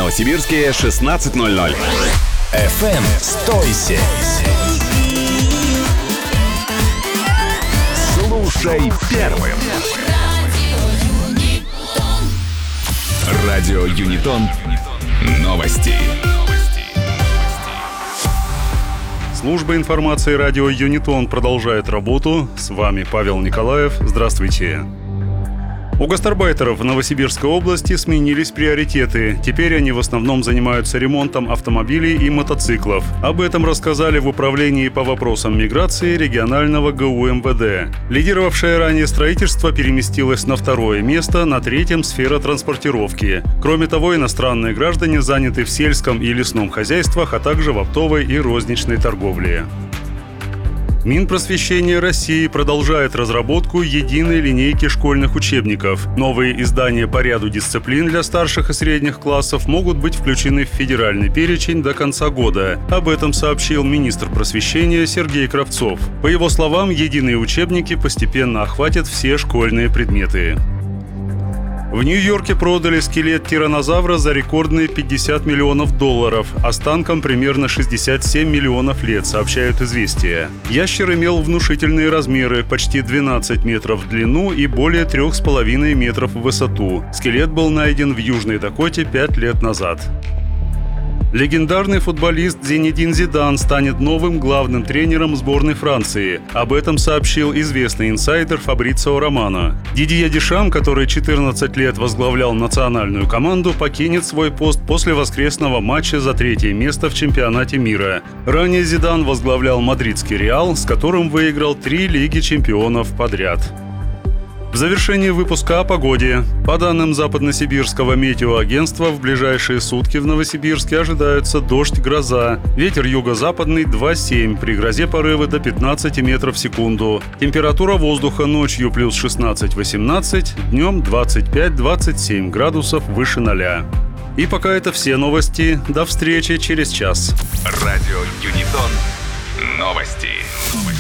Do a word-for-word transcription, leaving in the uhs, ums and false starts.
Новосибирске шестнадцать ноль ноль. эф эм «Стойся». Слушай первым. Радио Юнитон. Новости. Служба информации радио Юнитон продолжает работу. С вами Павел Николаев. Здравствуйте. У гастарбайтеров в Новосибирской области сменились приоритеты. Теперь они в основном занимаются ремонтом автомобилей и мотоциклов. Об этом рассказали в Управлении по вопросам миграции регионального гэ у эм вэ дэ. Лидировавшее ранее строительство переместилось на второе место, на третьем – сфера транспортировки. Кроме того, иностранные граждане заняты в сельском и лесном хозяйствах, а также в оптовой и розничной торговле. Минпросвещение России продолжает разработку единой линейки школьных учебников. Новые издания по ряду дисциплин для старших и средних классов могут быть включены в федеральный перечень до конца года. Об этом сообщил министр просвещения Сергей Кравцов. По его словам, единые учебники постепенно охватят все школьные предметы. В Нью-Йорке продали скелет тираннозавра за рекордные пятьдесят миллионов долларов, останкам примерно шестьдесят семь миллионов лет, сообщают «Известия». Ящер имел внушительные размеры – почти двенадцать метров в длину и более трех с половиной метров в высоту. Скелет был найден в Южной Дакоте пять лет назад. Легендарный футболист Зинедин Зидан станет новым главным тренером сборной Франции. Об этом сообщил известный инсайдер Фабрицио Романо. Дидье Дешам, который четырнадцать лет возглавлял национальную команду, покинет свой пост после воскресного матча за третье место в чемпионате мира. Ранее Зидан возглавлял мадридский «Реал», с которым выиграл три Лиги чемпионов подряд. В завершении выпуска о погоде. По данным Западносибирского метеоагентства, в ближайшие сутки в Новосибирске ожидаются дождь, гроза. Ветер юго-западный два семь, при грозе порывы до пятнадцати метров в секунду. Температура воздуха ночью плюс шестнадцать-восемнадцать, днем двадцать пять - двадцать семь градусов выше ноля. И пока это все новости. До встречи через час. Радио Юнитон. Новости.